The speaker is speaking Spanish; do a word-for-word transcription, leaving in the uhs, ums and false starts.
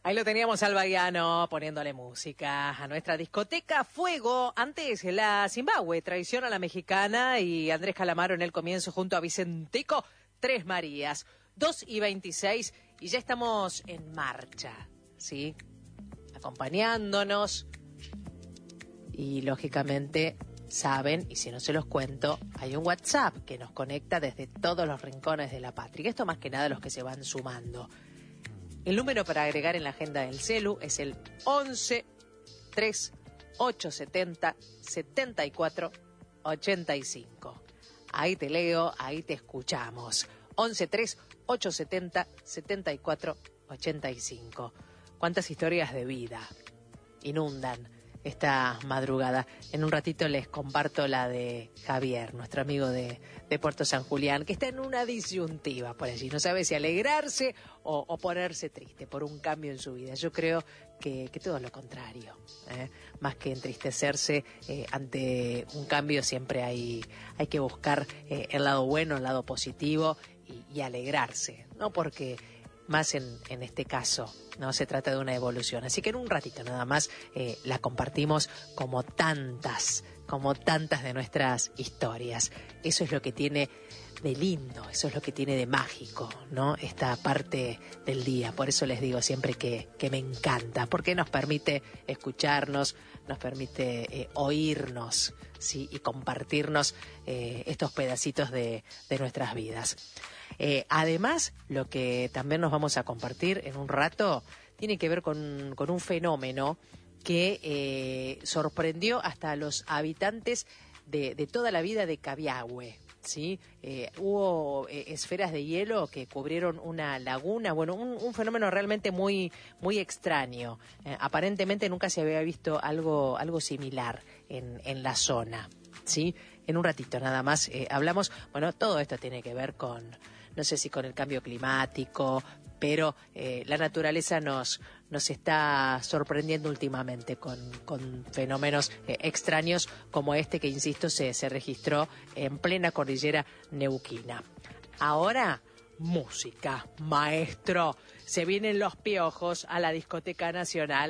Ahí lo teníamos al Bahiano poniéndole música a nuestra discoteca Fuego. Antes la Zimbabue traiciona a la mexicana y Andrés Calamaro en el comienzo junto a Vicentico. Tres Marías, dos y veintiséis y ya estamos en marcha, ¿sí? Acompañándonos y lógicamente saben, y si no se los cuento, hay un WhatsApp que nos conecta desde todos los rincones de la patria. Esto más que nada los que se van sumando. El número para agregar en la agenda del celu es el once tres ocho setenta setenta y cuatro ochenta y cinco. Ahí te leo, ahí te escuchamos. once tres ocho setenta setenta y cuatro ochenta y cinco. ¿Cuántas historias de vida inundan esta madrugada? En un ratito les comparto la de Javier, nuestro amigo de, de Puerto San Julián, que está en una disyuntiva por allí. No sabe si alegrarse o, o ponerse triste por un cambio en su vida. Yo creo que, que todo lo contrario. ¿eh? Más que entristecerse eh, ante un cambio, siempre hay, hay que buscar eh, el lado bueno, el lado positivo y, y alegrarse. No porque... más en, en este caso, no se trata de una evolución. Así que en un ratito nada más eh, la compartimos como tantas, como tantas de nuestras historias. Eso es lo que tiene de lindo, eso es lo que tiene de mágico, ¿no? Esta parte del día. Por eso les digo siempre que, que me encanta, porque nos permite escucharnos, nos permite eh, oírnos, ¿sí? Y compartirnos eh, estos pedacitos de, de nuestras vidas. Eh, además, lo que también nos vamos a compartir en un rato tiene que ver con, con un fenómeno que eh, sorprendió hasta a los habitantes de, de toda la vida de Cabiahue, ¿sí? Eh, hubo eh, esferas de hielo que cubrieron una laguna, bueno, un, un fenómeno realmente muy, muy extraño. Eh, aparentemente nunca se había visto algo, algo similar en, en la zona, ¿sí? En un ratito nada más eh, hablamos, bueno, todo esto tiene que ver con, no sé si con el cambio climático, pero eh, la naturaleza nos, nos está sorprendiendo últimamente con, con fenómenos eh, extraños como este que, insisto, se, se registró en plena cordillera neuquina. Ahora, música, maestro. Se vienen los Piojos a la Discoteca Nacional.